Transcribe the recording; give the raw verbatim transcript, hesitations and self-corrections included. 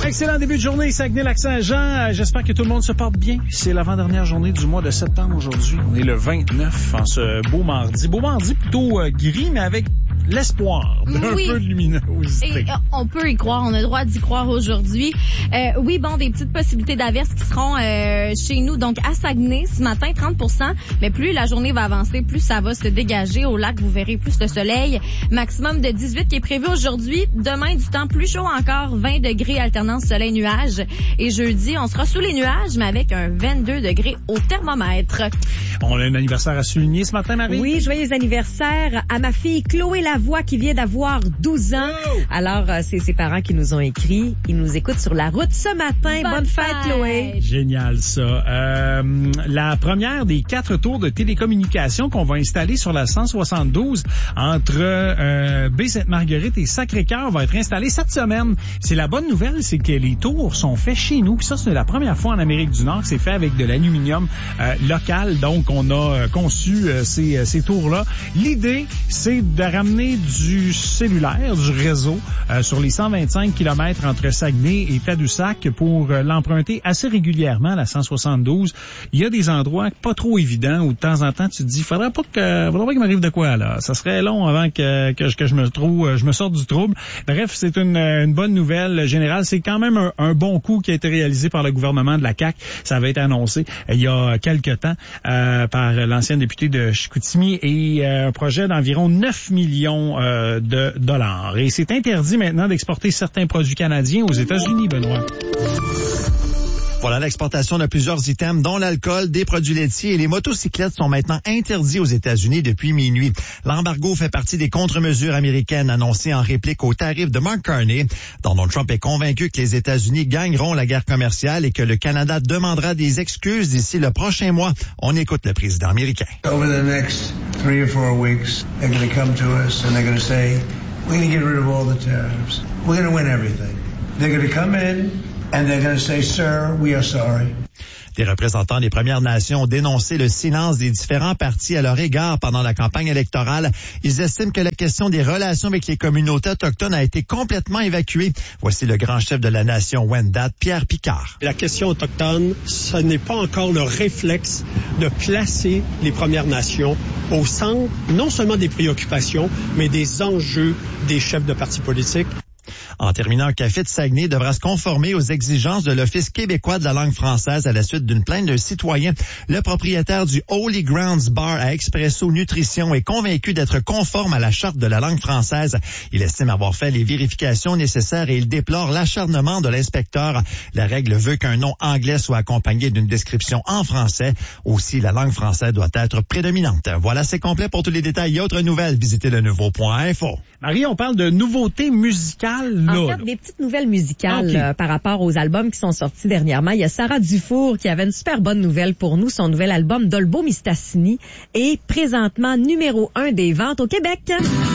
Excellent début de journée, Saguenay-Lac-Saint-Jean. J'espère que tout le monde se porte bien. C'est l'avant-dernière journée du mois de septembre aujourd'hui. On est le vingt-neuf en ce beau mardi. Beau mardi plutôt euh, gris, mais avec l'espoir d'un oui. peu de luminosité. Et, euh, on peut y croire, on a le droit d'y croire aujourd'hui. Euh, oui, bon, des petites possibilités d'averses qui seront euh, chez nous. Donc, à Saguenay, ce matin, trente pour cent. Mais plus la journée va avancer, plus ça va se dégager. Au lac, vous verrez plus le soleil. Maximum de dix-huit qui est prévu aujourd'hui. Demain, du temps plus chaud encore, vingt degrés alternance soleil-nuage. Et jeudi, on sera sous les nuages, mais avec un vingt-deux degrés au thermomètre. On a un anniversaire à souligner ce matin, Marie? Oui, joyeux anniversaire à ma fille Chloé Lavoie qui vient d'avoir douze ans. Oh! Alors, euh, c'est ses parents qui nous ont écrit. Ils nous écoutent sur la route ce matin. Bonne, Bonne fête, fête, Chloé. Génial, ça. Euh, la première des quatre tours de télécommunications qu'on va installer sur la cent soixante-douze entre euh, Baie-Sainte-Marguerite et Sacré-Cœur va être installée cette semaine. C'est la bonne nouvelle, c'est que les tours sont faits chez nous. Puis ça, c'est la première fois en Amérique du Nord que c'est fait avec de l'aluminium euh, local. Donc, on a euh, conçu euh, ces, ces tours-là. L'idée, c'est de ramener du cellulaire, du réseau euh, sur les cent vingt-cinq kilomètres entre Saguenay et Tadoussac pour euh, l'emprunter assez régulièrement, la cent soixante-douze. Il y a des endroits pas trop évidents où de temps en temps tu te dis, faudrait pas que, faudrait pas qu'il m'arrive de quoi là. Ça serait long avant que que, que je me trouve, je me sorte du trouble. Bref, c'est une, une bonne nouvelle générale. C'est quand même un, un bon coup qui a été réalisé par le gouvernement de la C A Q. Ça avait été annoncé il y a quelques temps euh, par l'ancienne députée de Chicoutimi et euh, un projet d'environ neuf millions euh, de dollars. Et c'est interdit maintenant d'exporter certains produits canadiens aux États-Unis, Benoît. Voilà, l'exportation de plusieurs items, dont l'alcool, des produits laitiers et les motocyclettes sont maintenant interdits aux États-Unis depuis minuit. L'embargo fait partie des contre-mesures américaines annoncées en réplique aux tarifs de Mark Carney. Donald Trump est convaincu que les États-Unis gagneront la guerre commerciale et que le Canada demandera des excuses d'ici le prochain mois. On écoute le président américain. Over the next three or four weeks, they're going to come to us and they're going to say, we're going to get rid of all the tariffs. We're going to win everything. They're going to come in and they're going to say, sir, we are sorry. Des représentants des Premières Nations ont dénoncé le silence des différents partis à leur égard pendant la campagne électorale. Ils estiment que la question des relations avec les communautés autochtones a été complètement évacuée. Voici le grand chef de la nation Wendat, Pierre Picard. La question autochtone, ce n'est pas encore le réflexe de placer les Premières Nations au centre, non seulement des préoccupations, mais des enjeux des chefs de partis politiques. En terminant, un café de Saguenay devra se conformer aux exigences de l'Office québécois de la langue française à la suite d'une plainte d'un citoyen. Le propriétaire du Holy Grounds Bar à Expresso Nutrition est convaincu d'être conforme à la charte de la langue française. Il estime avoir fait les vérifications nécessaires et il déplore l'acharnement de l'inspecteur. La règle veut qu'un nom anglais soit accompagné d'une description en français. Aussi, la langue française doit être prédominante. Voilà, c'est complet pour tous les détails et autres nouvelles. Visitez le nouveau point info. Marie, on parle de nouveautés musicales. Là, en fait, là. des petites nouvelles musicales okay. euh, par rapport aux albums qui sont sortis dernièrement. Il y a Sarah Dufour qui avait une super bonne nouvelle pour nous. Son nouvel album Dolbo Mistassini est présentement numéro un des ventes au Québec.